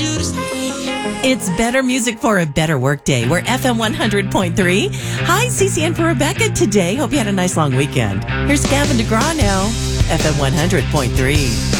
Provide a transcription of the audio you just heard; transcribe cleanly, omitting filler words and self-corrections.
It's better music for a better workday. We're FM 100.3. Hi, Cece and for Rebecca today. Hope you had a nice long weekend. Here's Gavin DeGraw now, FM 100.3.